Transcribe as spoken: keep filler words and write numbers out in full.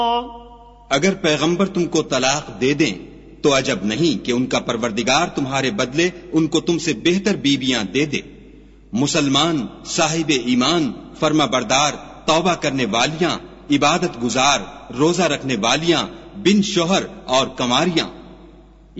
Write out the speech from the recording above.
अगर पैगंबर तुमको तलाक दे दें तो अजब नहीं कि उनका परवरदिगार तुम्हारे बदले उनको तुमसे बेहतर बीवियां दे दे। मुसलमान, साहिब ईमान, फर्मा बरदार, तौबा करने वालियां, इबादत गुजार, रोजा रखने वालियां, बिन शोहर और कमारियां